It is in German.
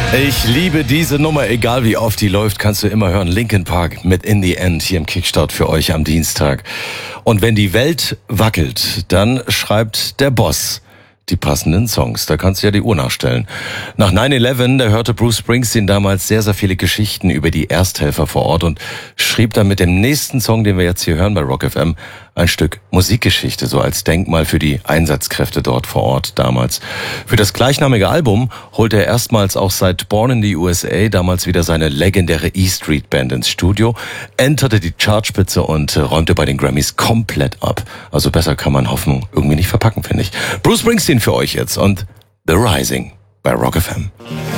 Ich liebe diese Nummer, egal wie oft die läuft, kannst du immer hören. Linkin Park mit In the End hier im Kickstart für euch am Dienstag. Und wenn die Welt wackelt, dann schreibt der Boss die passenden Songs. Da kannst du ja die Uhr nachstellen. Nach 9/11, da hörte Bruce Springsteen damals sehr, sehr viele Geschichten über die Ersthelfer vor Ort und schrieb dann mit dem nächsten Song, den wir jetzt hier hören bei Rock FM, ein Stück Musikgeschichte, so als Denkmal für die Einsatzkräfte dort vor Ort damals. Für das gleichnamige Album holte er erstmals auch seit Born in the USA damals wieder seine legendäre E Street Band ins Studio, enterte die Chartspitze und räumte bei den Grammys komplett ab. Also besser kann man Hoffnung irgendwie nicht verpacken, finde ich. Bruce Springsteen für euch jetzt und The Rising bei Rock FM.